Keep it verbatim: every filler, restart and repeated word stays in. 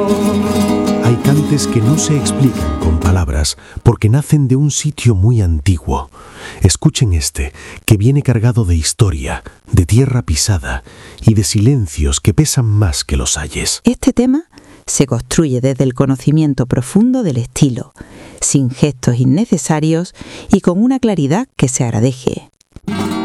Hay cantes que no se explican con palabras porque nacen de un sitio muy antiguo. Escuchen este, que viene cargado de historia, de tierra pisada y de silencios que pesan más que los ayes. Este tema se construye desde el conocimiento profundo del estilo, sin gestos innecesarios y con una claridad que se agradece.